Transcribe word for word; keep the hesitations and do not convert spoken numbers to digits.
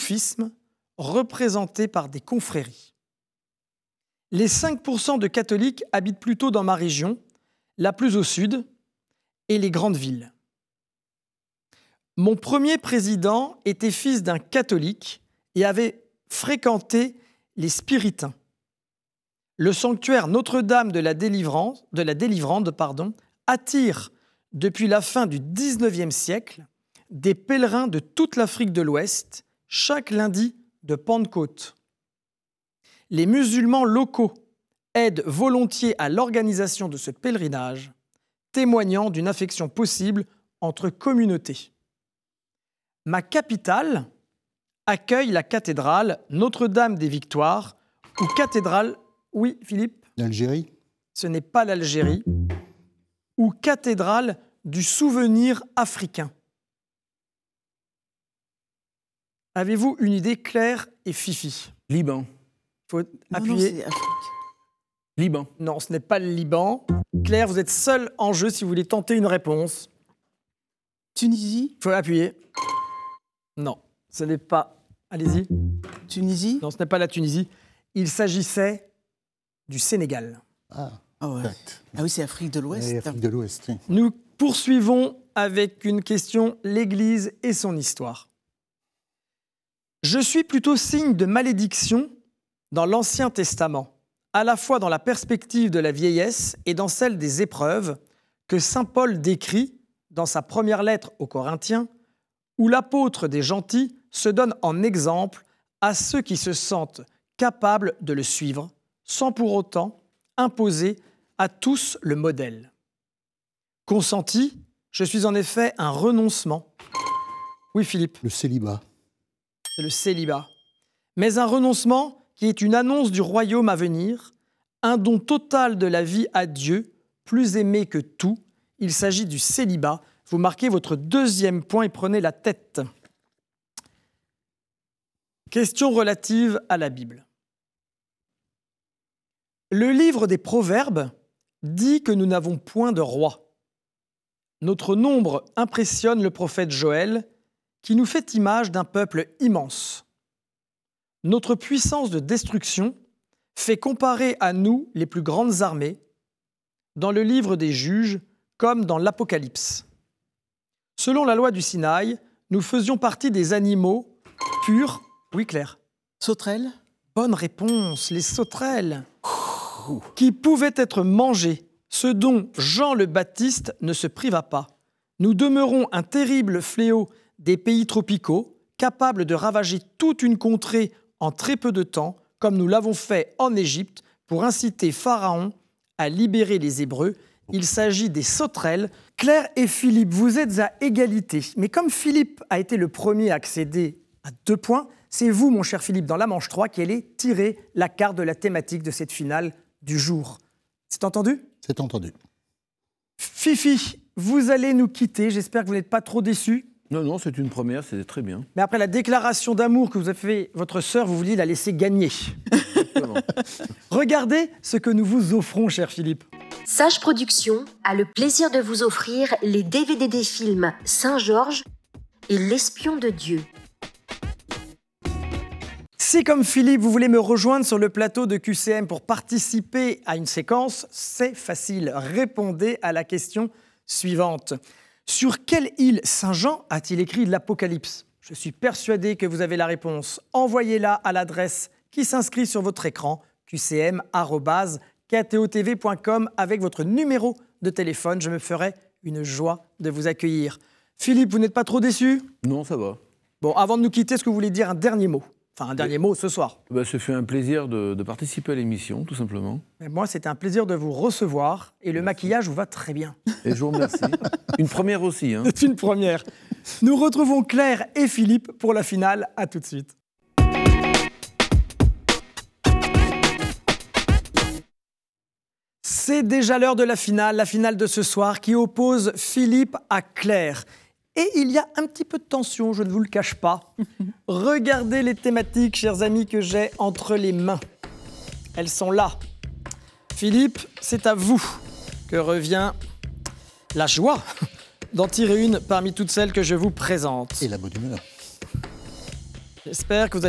soufisme représenté par des confréries. Les cinq pour cent de catholiques habitent plutôt dans ma région, la plus au sud, et les grandes villes. Mon premier président était fils d'un catholique et avait fréquenté les spiritains. Le sanctuaire Notre-Dame de la Délivrance, de la Délivrande pardon, attire depuis la fin du dix-neuvième siècle des pèlerins de toute l'Afrique de l'Ouest chaque lundi de Pentecôte. Les musulmans locaux aident volontiers à l'organisation de ce pèlerinage, témoignant d'une affection possible entre communautés. Ma capitale accueille la cathédrale Notre-Dame des Victoires, ou cathédrale, oui Philippe ? L'Algérie ? Ce n'est pas l'Algérie, ou cathédrale du souvenir africain. Avez-vous une idée claire et Fifi ? Liban. Il faut Non, appuyer. non, c'est Afrique. Liban. Non, ce n'est pas le Liban. Claire, vous êtes seule en jeu si vous voulez tenter une réponse. Tunisie. Il faut appuyer. Non, ce n'est pas... Allez-y. Tunisie. Non, ce n'est pas la Tunisie. Il s'agissait du Sénégal. Ah, Ah ouais. exact. Ah oui, c'est Afrique de l'Ouest. Oui, Afrique de l'Ouest. Oui. Nous poursuivons avec une question, l'Église et son histoire. Je suis plutôt signe de malédiction dans l'Ancien Testament, à la fois dans la perspective de la vieillesse et dans celle des épreuves que saint Paul décrit dans sa première lettre aux Corinthiens, où l'apôtre des gentils se donne en exemple à ceux qui se sentent capables de le suivre, sans pour autant imposer à tous le modèle. Consenti, je suis en effet un renoncement. Oui, Philippe. Le célibat. C'est le célibat. Mais un renoncement qui est une annonce du royaume à venir, un don total de la vie à Dieu, plus aimé que tout. Il s'agit du célibat. Vous marquez votre deuxième point et prenez la tête. Question relative à la Bible. Le livre des Proverbes dit que nous n'avons point de roi. Notre nombre impressionne le prophète Joël, qui nous fait image d'un peuple immense. Notre puissance de destruction fait comparer à nous les plus grandes armées, dans le livre des Juges comme dans l'Apocalypse. Selon la loi du Sinaï, nous faisions partie des animaux purs. Oui, Claire. Sauterelle. Bonne réponse, les sauterelles, qui pouvaient être mangées, ce dont Jean le Baptiste ne se priva pas. Nous demeurons un terrible fléau des pays tropicaux, capable de ravager toute une contrée en très peu de temps, comme nous l'avons fait en Égypte, pour inciter Pharaon à libérer les Hébreux. Il s'agit des sauterelles. Claire et Philippe, vous êtes à égalité. Mais comme Philippe a été le premier à accéder à deux points, c'est vous, mon cher Philippe, dans la manche trois, qui allez tirer la carte de la thématique de cette finale du jour. C'est entendu ? C'est entendu. Fifi, vous allez nous quitter. J'espère que vous n'êtes pas trop déçus. Non, non, c'est une première, c'est très bien. Mais après la déclaration d'amour que vous avez fait votre sœur, vous vouliez la laisser gagner. Regardez ce que nous vous offrons, cher Philippe. Sage Productions a le plaisir de vous offrir les D V D des films Saint-Georges et L'espion de Dieu. Si, comme Philippe, vous voulez me rejoindre sur le plateau de Q C M pour participer à une séquence, c'est facile. Répondez à la question suivante. Sur quelle île Saint-Jean a-t-il écrit l'Apocalypse ? Je suis persuadé que vous avez la réponse. Envoyez-la à l'adresse qui s'inscrit sur votre écran, q c m arobase k t o t v point com, avec votre numéro de téléphone. Je me ferai une joie de vous accueillir. Philippe, vous n'êtes pas trop déçu ? Non, ça va. Bon, avant de nous quitter, est-ce que vous voulez dire un dernier mot ? Enfin, un dernier mot ce soir. Bah, ça fait un plaisir de, de participer à l'émission, tout simplement. Mais moi, c'était un plaisir de vous recevoir et le maquillage vous va très bien. Et je vous remercie. Une première aussi. Hein. C'est une première. Nous retrouvons Claire et Philippe pour la finale. À tout de suite. C'est déjà l'heure de la finale, la finale de ce soir qui oppose Philippe à Claire. Et il y a un petit peu de tension, je ne vous le cache pas. Regardez les thématiques, chers amis, que j'ai entre les mains. Elles sont là. Philippe, c'est à vous que revient la joie d'en tirer une parmi toutes celles que je vous présente. Et la bonne humeur. J'espère que vous